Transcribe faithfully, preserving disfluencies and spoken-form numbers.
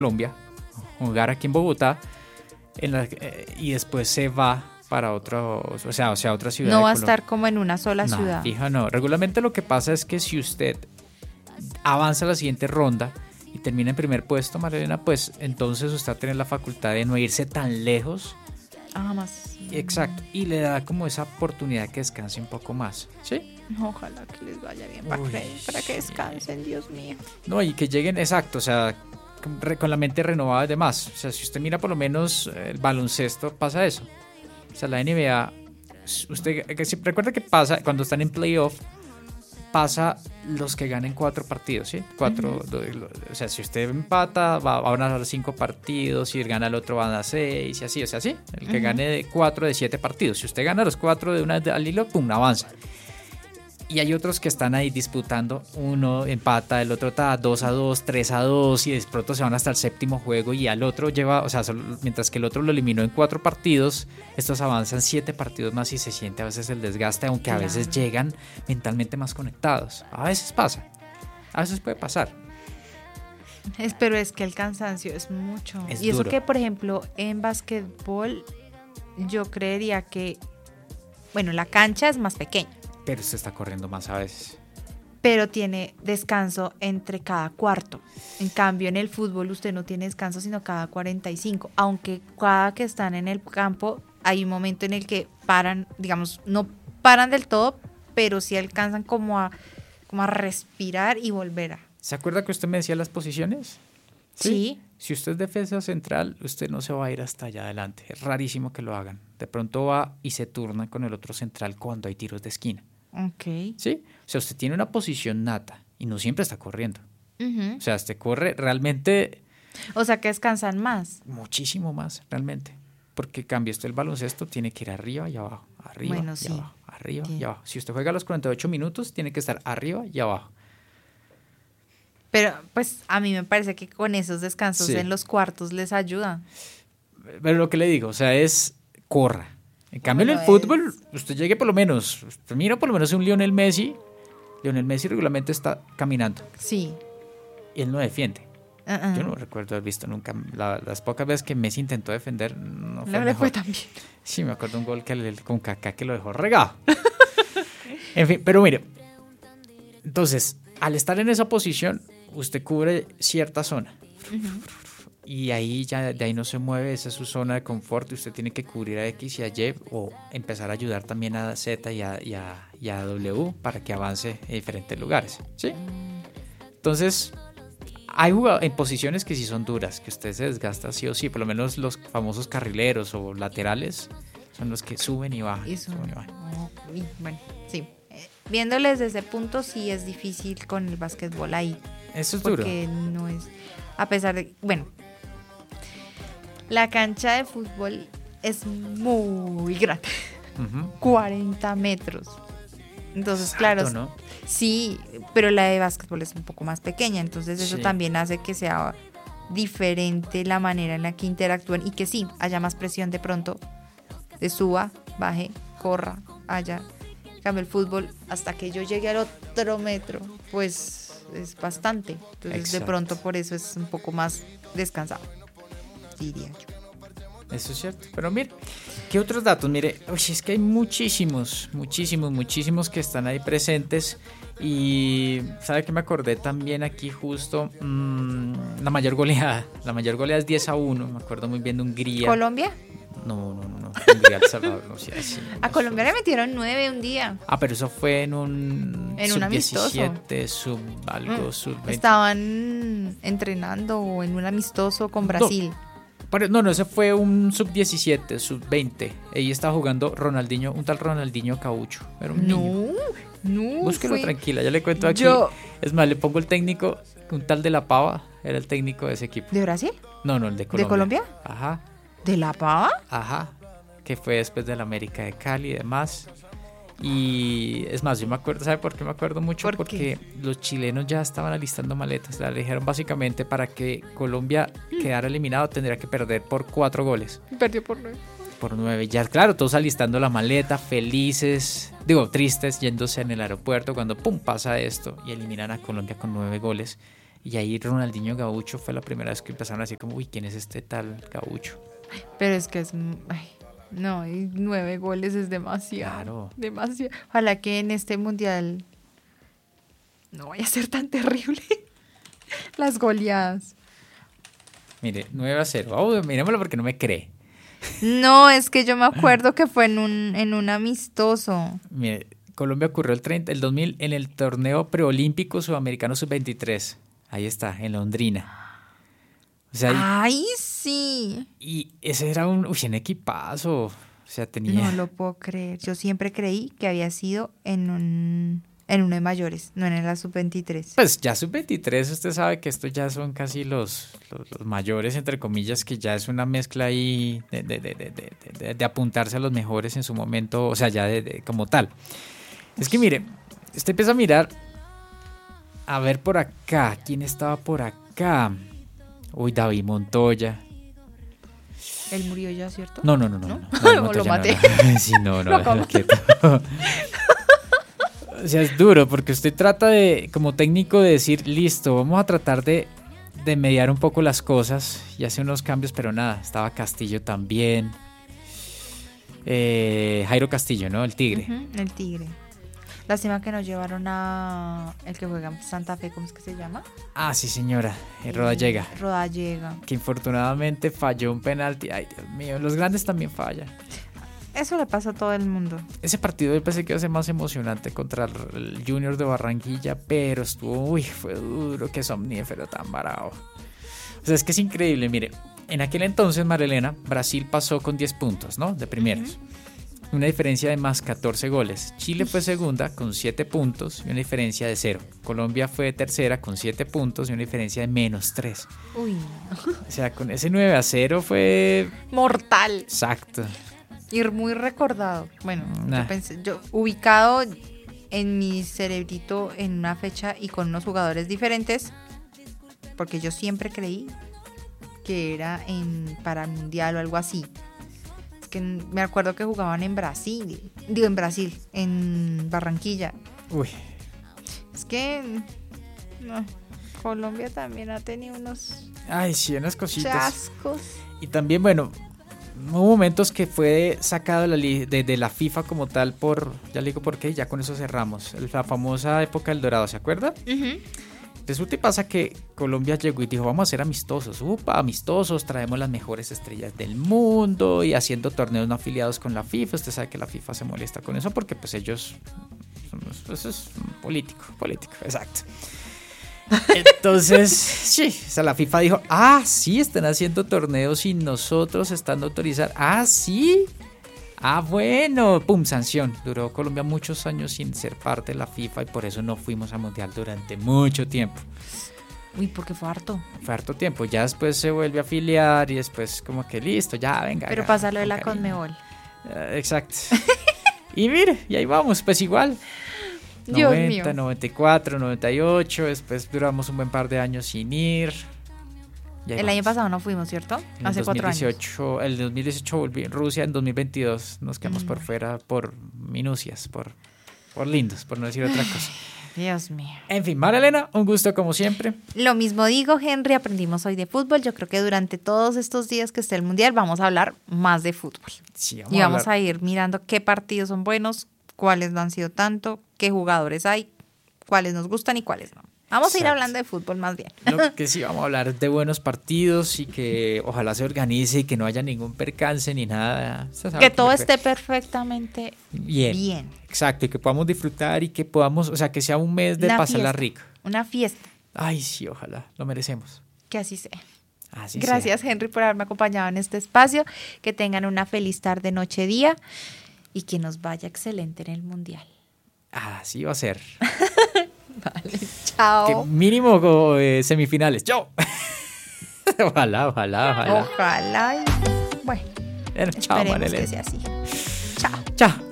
Colombia, jugar aquí en Bogotá, en la, eh, y después se va para otro, o sea, o sea, otra ciudad. No va a estar como en una sola no, ciudad. Fija, no. Regularmente lo que pasa es que si usted avanza a la siguiente ronda y termina en primer puesto, Marilena, pues entonces usted va a tener la facultad de no irse tan lejos. Ah, más. Exacto. Y le da como esa oportunidad que descanse un poco más. ¿Sí? Ojalá que les vaya bien para, Uy, que, para que descansen, Dios mío. No, y que lleguen, exacto, o sea, con, con la mente renovada y demás. O sea, si usted mira por lo menos el baloncesto, pasa eso. O sea, la N B A, usted que si, recuerda que pasa cuando están en playoff, pasa los que ganen cuatro partidos, ¿sí? Cuatro, uh-huh. O sea, si usted empata, va, van a dar cinco partidos, si gana el otro van a seis, y así, o sea, sí. El que uh-huh. gane de cuatro de siete partidos. Si usted gana los cuatro de una al hilo, pum, avanza. Y hay otros que están ahí disputando, uno empata, el otro está dos a dos, tres a dos, y de pronto se van hasta el séptimo juego y al otro lleva, o sea, solo, mientras que el otro lo eliminó en cuatro partidos, estos avanzan siete partidos más y se siente a veces el desgaste, aunque claro. a veces llegan mentalmente más conectados. A veces pasa, a veces puede pasar. Es, pero es que el cansancio es mucho. Es y eso duro. que, por ejemplo, en básquetbol, yo creería que, bueno, la cancha es más pequeña. Pero se está corriendo más a veces. Pero tiene descanso entre cada cuarto. En cambio, en el fútbol usted no tiene descanso sino cada cuarenta y cinco. Aunque cada que están en el campo hay un momento en el que paran, digamos, no paran del todo, pero sí alcanzan como a, como a respirar y volver a... ¿Se acuerda que usted me decía las posiciones? Sí. sí. Si usted es defensa central, usted no se va a ir hasta allá adelante. Es rarísimo que lo hagan. De pronto va y se turna con el otro central cuando hay tiros de esquina. Ok. ¿Sí? O sea, usted tiene una posición nata y no siempre está corriendo. Uh-huh. O sea, usted corre realmente... O sea, que descansan más. Muchísimo más, realmente. Porque cambia usted el baloncesto, tiene que ir arriba y abajo, arriba bueno, y sí. abajo, arriba sí. y abajo. Si usted juega los cuarenta y ocho minutos, tiene que estar arriba y abajo. Pero, pues, a mí me parece que con esos descansos sí. en los cuartos les ayuda. Pero lo que le digo, o sea, es corra. En cambio, bueno, en el fútbol, es... usted llegue por lo menos, usted mira por lo menos un Lionel Messi. Lionel Messi regularmente está caminando. Sí. Y él no defiende. Uh-uh. Yo no recuerdo haber visto nunca, la, las pocas veces que Messi intentó defender, no fue No le fue tan bien. Sí, me acuerdo un gol que le, con Kaká que lo dejó regado. En fin, pero mire, entonces, al estar en esa posición, usted cubre cierta zona. Uh-huh. Y ahí ya de ahí no se mueve, esa es su zona de confort y usted tiene que cubrir a X y a Y o empezar a ayudar también a Z y a, y a, y a W para que avance en diferentes lugares, ¿sí? Entonces, hay jugadores en posiciones que sí son duras, que usted se desgasta sí o sí, por lo menos los famosos carrileros o laterales son los que suben y bajan. Y suben. Suben y bajan. Bueno, sí. Viéndoles desde ese punto sí es difícil con el básquetbol ahí. Eso es porque duro. Porque no es, a pesar de, bueno, la cancha de fútbol es muy grande, uh-huh. cuarenta metros. Entonces, Exacto, claro, ¿no? Sí, pero la de básquetbol es un poco más pequeña, entonces eso sí. también hace que sea diferente la manera en la que interactúan y que sí, haya más presión de pronto, de suba, baje, corra, haya. En cambio el fútbol, hasta que yo llegue al otro metro, pues es bastante. Entonces Exacto. de pronto por eso es un poco más descansado, diría yo. Eso es cierto, pero mire, ¿qué otros datos? Mire, uy, es que hay muchísimos, muchísimos, muchísimos que están ahí presentes y ¿sabe qué me acordé también aquí justo? Mmm, la mayor goleada, la mayor goleada es diez a uno, me acuerdo muy bien de Hungría. ¿Colombia? No, no, no, no, Hungría, El Salvador, no sé, así, no, a no Colombia le metieron nueve un día. Ah, pero eso fue en un en sub un amistoso. diecisiete, sub algo, mm, sub veinte. Estaban entrenando en un amistoso con Brasil. No. No, no, ese fue un sub diecisiete, sub veinte. Ahí estaba jugando Ronaldinho, un tal Ronaldinho Caucho. Era un no, niño. No, Búsquelo fue... tranquila, ya le cuento aquí. Yo... Es más, le pongo el técnico, un tal de La Pava, era el técnico de ese equipo. ¿De Brasil? No, no, el de Colombia. ¿De Colombia? Ajá. ¿De La Pava? Ajá, que fue después del América de Cali y demás. Y es más, yo me acuerdo, ¿sabe por qué me acuerdo mucho? ¿Por Porque los chilenos ya estaban alistando maletas. La dijeron básicamente para que Colombia quedara eliminado tendría que perder por cuatro goles. Perdió por nueve. Por nueve, ya claro, todos alistando la maleta, felices, digo, tristes, yéndose en el aeropuerto cuando pum, pasa esto y eliminan a Colombia con nueve goles. Y ahí Ronaldinho Gaucho fue la primera vez que empezaron a decir como, uy, ¿quién es este tal Gaucho? Pero es que es... Ay, no, y nueve goles es demasiado. Claro. Demasiado. Ojalá que en este mundial no vaya a ser tan terrible las goleadas. Mire, nueve a cero. Oh, mirémoslo porque no me cree. No, es que yo me acuerdo que fue en un, en un amistoso. Mire, Colombia ocurrió el, treinta, el dos mil en el torneo preolímpico sudamericano sub veintitrés. Ahí está, en Londrina. O sea, ¡ay, sí! Y ese era un, uy, un equipazo. O sea, tenía... No lo puedo creer. Yo siempre creí que había sido en un... en uno de mayores, no en la sub veintitrés. Pues ya sub veintitrés, usted sabe que estos ya son casi los, los, los mayores, entre comillas, que ya es una mezcla ahí de, de, de, de, de, de, de apuntarse a los mejores en su momento, o sea, ya de, de, como tal. Es que mire, usted empieza a mirar, a ver por acá, ¿quién estaba por acá? Uy, David Montoya. Él murió ya, ¿cierto? No, no, no, no. ¿No? no, no, ¿O lo no, maté? No, no. Sí, no, no, déjalo quieto. O sea, es duro porque usted trata de, como técnico, de decir, listo, vamos a tratar de, de mediar un poco las cosas y hacer unos cambios, pero nada, estaba Castillo también. Eh, Jairo Castillo, ¿no? El Tigre. Uh-huh, el Tigre. Lástima que nos llevaron a el que juega en Santa Fe, ¿cómo es que se llama? Ah, sí, señora, eh, Rodallega. Rodallega. Que infortunadamente falló un penalti. Ay, Dios mío, los grandes también fallan. Eso le pasa a todo el mundo. Ese partido yo pensé que iba a ser más emocionante contra el Junior de Barranquilla, pero estuvo, uy, fue duro, que somnífero tan bravo. O sea, es que es increíble, mire, en aquel entonces, Marilena, Brasil pasó con diez puntos, ¿no? De primeros. Uh-huh. Una diferencia de más catorce goles. Chile fue segunda con siete puntos y una diferencia de cero. Colombia fue tercera con siete puntos y una diferencia de menos tres. Uy. O sea, con ese nueve a cero fue... mortal. Exacto. Y muy recordado. Bueno, nah. yo pensé, yo ubicado en mi cerebrito en una fecha y con unos jugadores diferentes, porque yo siempre creí que era en para el mundial o algo así. Es que me acuerdo que jugaban en Brasil, digo en Brasil, en Barranquilla. Uy. Es que no, Colombia también ha tenido unos Ay, sí, unas cositas. chascos. Y también, bueno, hubo momentos que fue sacado de la, de, de la FIFA como tal por, ya le digo por qué, ya con eso cerramos, la famosa época del Dorado, ¿se acuerda? Uh-huh. Resulta y pasa que Colombia llegó y dijo, vamos a ser amistosos, upa, amistosos, traemos las mejores estrellas del mundo y haciendo torneos no afiliados con la FIFA. Usted sabe que la FIFA se molesta con eso porque pues ellos, eso es político, político, exacto. Entonces, sí, o sea, la FIFA dijo, ah, sí, están haciendo torneos sin nosotros estando autorizados. Ah, sí. Ah, bueno, pum, sanción. Duró Colombia muchos años sin ser parte de la FIFA y por eso no fuimos a Mundial durante mucho tiempo. Uy, porque fue harto. Fue harto tiempo. Ya después se vuelve a afiliar y después como que listo, ya, venga. Pero ya, pasa lo de con la cariño. Conmebol. Uh, exacto. Y mire, y ahí vamos, pues igual. Dios noventa, mío. noventa y cuatro, noventa y ocho, después duramos un buen par de años sin ir. El vamos. Año pasado no fuimos, ¿cierto? En Hace cuatro años. El dos mil dieciocho volví en Rusia, en dos mil veintidós nos quedamos mm. por fuera por minucias, por, por lindos, por no decir otra cosa. Dios mío. En fin, Marilena, un gusto como siempre. Lo mismo digo, Henry, aprendimos hoy de fútbol. Yo creo que durante todos estos días que esté el Mundial vamos a hablar más de fútbol. Sí, vamos y vamos a, a ir mirando qué partidos son buenos, cuáles no han sido tanto, qué jugadores hay, cuáles nos gustan y cuáles no. Vamos Exacto. a ir hablando de fútbol más bien. Lo que sí, vamos a hablar de buenos partidos y que ojalá se organice y que no haya ningún percance ni nada. Que todo que esté perfectamente bien. bien. Exacto, y que podamos disfrutar y que podamos, o sea, que sea un mes de una pasarla fiesta, rico. Una fiesta. Ay, sí, ojalá, lo merecemos. Que así sea. Así Gracias, sea. Henry, por haberme acompañado en este espacio. Que tengan una feliz tarde, noche, día y que nos vaya excelente en el Mundial. Así va a ser. Vale, chao. Que mínimo eh, semifinales. Chao. Ojalá, ojalá, ojalá. Ojalá. Y, bueno, bueno chao, esperemos Marilena. que sea así. Chao. Chao.